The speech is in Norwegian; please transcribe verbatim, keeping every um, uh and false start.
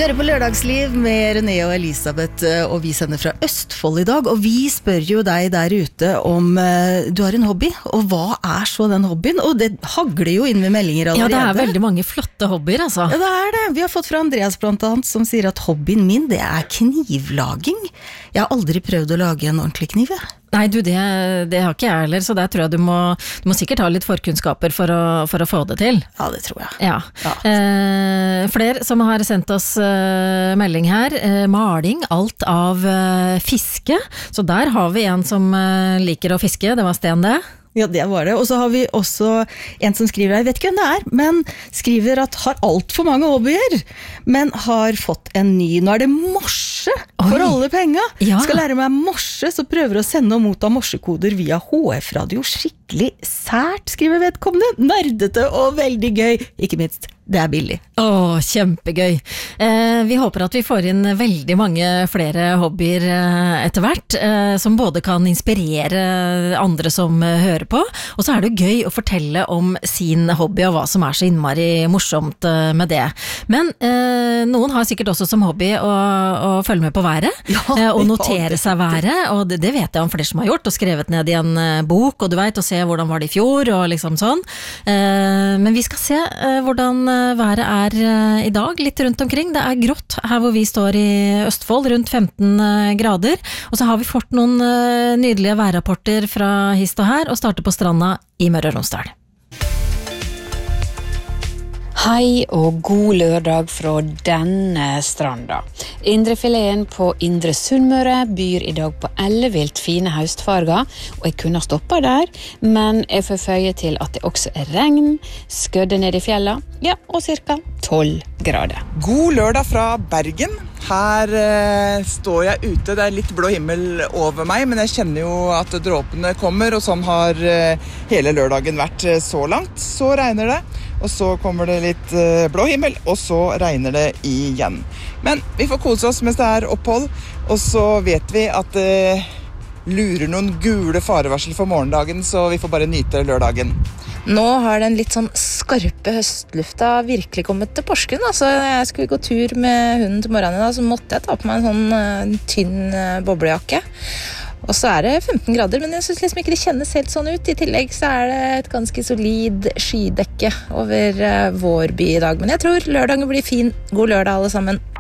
hører på Lørdagsliv med René og Elisabeth, og vi sender fra Østfold i dag, og vi spør jo deg der ute om uh, du har en hobby, og hva er så den hobbyen? Og det hagler jo inn med meldinger allerede. Ja, det er veldig mange flotte hobbyer, altså. Ja, det er det. Vi har fått fra Andreas blant annet, som sier at hobbyen min, det er knivlaging. Jeg har aldri prøvd å lage en ordentlig kniv. Nei, du, det, det har ikke jeg heller, så der tror jeg du må, du må sikkert ha litt forkunnskaper for å, for å få det til. Ja, det tror jeg. Ja. Ja. Eh, flere som har sendt oss eh, melding her, eh, maling, alt av eh, fiske, så der har vi en som eh, liker å fiske, det var Sten det. Ja, det var det. Og så har vi også en som skriver, jeg vet ikke hvem det er, men skriver at har alt for mange hobbyer, men har fått en ny. Nå er det morse for Oi. alle penger. Ja. Skal lære meg morse, så prøver å sende og motta morsekoder via H F-radio. Skikkelig sært, skriver vedkommende. Nerdete og veldig gøy. Ikke minst, det er billig. Åh, kjempegøy. Eh, vi håper at vi får inn veldig mange flere hobbyer eh, etter hvert, eh, som både kan inspirere andre som eh, hører på, og så er det gøy å fortelle om sin hobby og hva som er så innmari morsomt eh, med det. Men eh, noen har sikkert også som hobby å, å følge med på været, Ja, eh, og ja, notere det- seg været, og det, det vet jeg om flere som har gjort, og skrevet ned i en eh, bok, og du vet, og se hvordan var det i fjor, og liksom sånn. Eh, men vi skal se eh, hvordan eh, været er eh, i dag, litt rundt omkring. Det er grått her hvor vi står i Østfold, rundt femten eh, grader, og så har vi fått noen eh, nydelige værrapporter fra hist og her, og starter på stranda i Møre og Romsdal. Hei og god lørdag fra denne stranda. Indrefileten på Indre Sunnmøre byr i dag på ellevilt fine høstfarger, og jeg kunne ha stoppet der, men jeg får føye til at det også er regn, skødde ned i fjella, ja, og cirka tolv grader. God lørdag fra Bergen. Her eh, står jeg ute, det er litt blå himmel over meg, men jeg kjenner jo at dråpene kommer, og sånn har eh, hele lørdagen vært eh, så langt. Så regner det, og så kommer det litt eh, blå himmel, og så regner det igjen. Men vi får kose oss mens det er opphold, og så vet vi at det eh, lurer noen gule farevarsel for morgendagen, så vi får bare nyte lørdagen. Nå har den litt sånn skarpe høstlufta virkelig kommet til Porsgrunn. Altså, jeg skulle gå tur med hunden til morgenen, da, så måtte jeg ta på meg en sånn uh, tynn uh, boblejakke. Og så er det femten grader, men jeg synes liksom ikke det kjennes helt sånn ut. I tillegg så er det et ganske solid skydekke over uh, vår by i dag. Men jeg tror lørdagen blir fin. God lørdag alle sammen.